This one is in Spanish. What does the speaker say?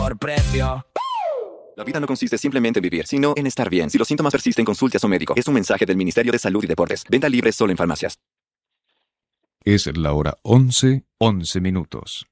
por precio. La vida no consiste simplemente en vivir, sino en estar bien. Si los síntomas persisten, consulte a su médico. Es un mensaje del Ministerio de Salud y Deportes. Venta libre solo en farmacias. Es la hora 11:11 minutos.